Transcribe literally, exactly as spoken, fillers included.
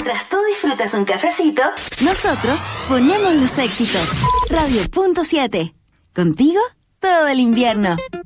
Mientras tú disfrutas un cafecito, nosotros ponemos los éxitos. Radio punto siete. Contigo todo el invierno.